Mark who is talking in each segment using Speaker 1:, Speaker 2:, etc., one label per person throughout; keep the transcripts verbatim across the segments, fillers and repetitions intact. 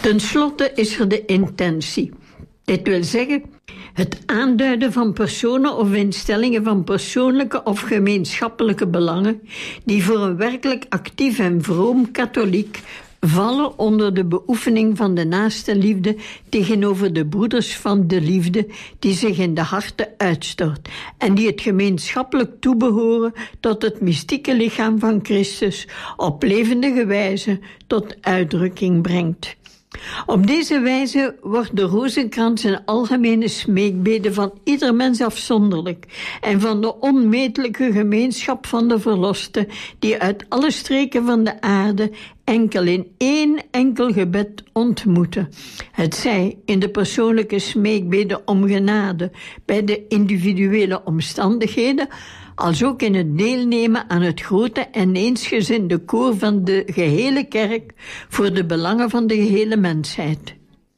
Speaker 1: Ten slotte is er de intentie. Dit wil zeggen, het aanduiden van personen of instellingen van persoonlijke of gemeenschappelijke belangen die voor een werkelijk actief en vroom katholiek vallen onder de beoefening van de naaste liefde tegenover de broeders van de liefde die zich in de harten uitstort en die het gemeenschappelijk toebehoren tot het mystieke lichaam van Christus op levendige wijze tot uitdrukking brengt. Op deze wijze wordt de rozenkrans een algemene smeekbede van ieder mens afzonderlijk en van de onmetelijke gemeenschap van de verlosten die uit alle streken van de aarde enkel in één enkel gebed ontmoeten. Het zij in de persoonlijke smeekbede om genade bij de individuele omstandigheden, als ook in het deelnemen aan het grote en eensgezinde koor van de gehele kerk voor de belangen van de gehele mensheid.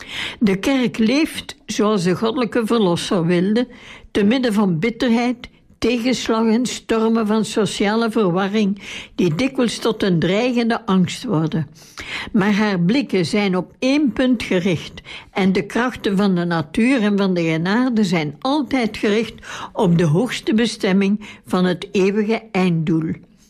Speaker 1: De kerk leeft zoals de goddelijke verlosser wilde, te midden van bitterheid, tegenslag en stormen van sociale verwarring, die dikwijls tot een dreigende angst worden. Maar haar blikken zijn op één punt gericht en de krachten van de natuur en van de genade zijn altijd gericht op de hoogste bestemming van het eeuwige einddoel.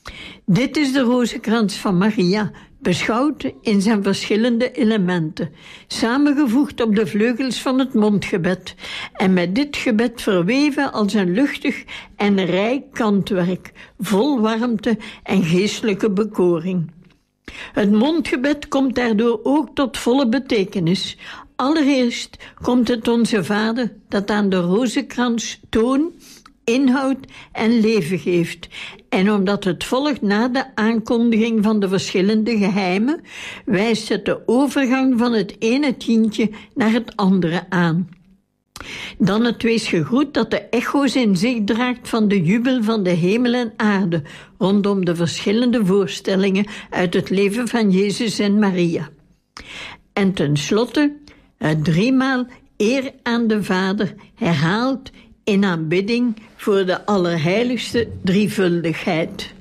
Speaker 1: Dit is de rozenkrans van Maria, beschouwd in zijn verschillende elementen, samengevoegd op de vleugels van het mondgebed en met dit gebed verweven als een luchtig en rijk kantwerk, vol warmte en geestelijke bekoring. Het mondgebed komt daardoor ook tot volle betekenis. Allereerst komt het Onze Vader dat aan de rozenkrans toon, inhoud en leven geeft. En omdat het volgt na de aankondiging van de verschillende geheimen, wijst het de overgang van het ene tientje naar het andere aan. Dan het wees gegroet dat de echo's in zich draagt van de jubel van de hemel en aarde rondom de verschillende voorstellingen uit het leven van Jezus en Maria. En tenslotte het driemaal eer aan de Vader herhaald in aanbidding voor de allerheiligste drievuldigheid.